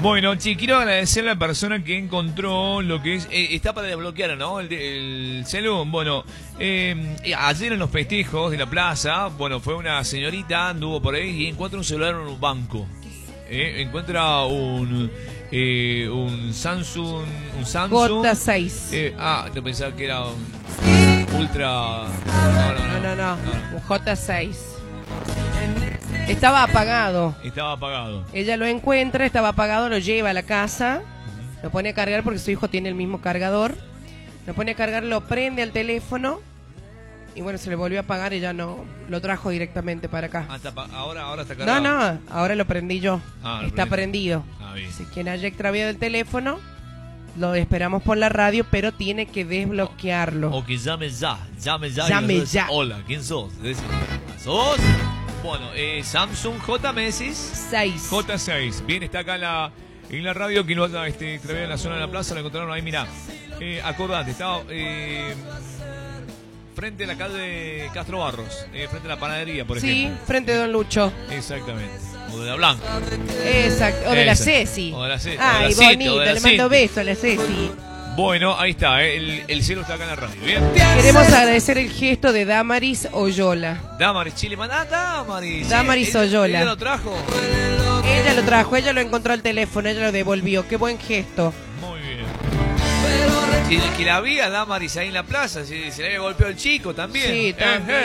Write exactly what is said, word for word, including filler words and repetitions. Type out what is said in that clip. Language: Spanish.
Bueno, che, quiero agradecer a la persona que encontró lo que es... Eh, está para desbloquear, ¿no? El, el celu. Bueno, eh, ayer en los festejos de la plaza, bueno, fue una señorita, anduvo por ahí y encuentra un celular en un banco. Eh, encuentra un... Eh, un Samsung... Un Samsung... J seis. Eh, ah, yo pensaba que era un... Ultra... No, no, no. No, no, no. no, no. Un J seis. Estaba apagado. Estaba apagado. Ella lo encuentra, estaba apagado, lo lleva a la casa, lo pone a cargar porque su hijo tiene el mismo cargador. Lo pone a cargar, lo prende al teléfono y bueno, se le volvió a apagar y ya no lo trajo directamente para acá. Ah, está pa- ahora, ahora está cargado. No, no, ahora lo prendí yo. Ah, lo Está prendiste. prendido. Ah, bien. Si quien haya extraviado el teléfono, lo esperamos por la radio, pero tiene que desbloquearlo. O que llame ya, llame ya. Llame y nosotros, ya. Hola, ¿quién sos? Decís, ¿sos? Bueno, eh, Samsung J Mesis seis. J seis. Bien, está acá en la, en la radio. Quien lo haya este, extraviado en la zona de la plaza, lo encontraron ahí, mirá. Eh, acordate, estaba eh, frente a la calle Castro Barros, eh, frente a la panadería, por Sí, ejemplo. frente a Don Lucho. Exactamente. O de la Blanca. Exacto. O de la Esa. Ceci. O de la Ce- o de Ay, la Citi, o bonito, de la le mando Citi. besos a la Ceci. Bueno, ahí está, eh, el, el cielo está acá en la radio. Bien. Queremos agradecer el gesto de Damaris Oyola. Damaris Chile, mandá Damaris. Damaris Sí, ella- Oyola. Ella lo trajo. Ella lo trajo, ella lo encontró al teléfono, ella lo devolvió. Qué buen gesto. Muy bien. Que, que la vi a Damaris ahí en la plaza, se, se le había golpeado el chico también. Sí, también.